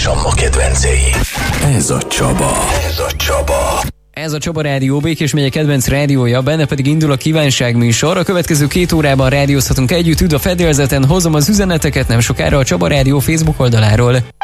és a ma kedvencei. Ez a Csaba. Ez a Csaba Rádió, Békés megye kedvenc rádiója, benne pedig indul a kívánság műsor. A következő 2 órában rádiózhatunk együtt, üdv a fedélzeten, hozom az üzeneteket nem sokára a Csaba Rádió Facebook oldaláról.